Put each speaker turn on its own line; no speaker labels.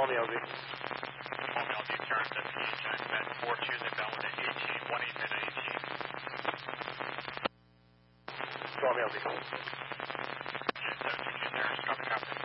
LV.
12 LV, turns at PH, met 4 choosing down with 18, 18 minute 18.
12 LV.
Yeah, 17 choosing, copy, copy.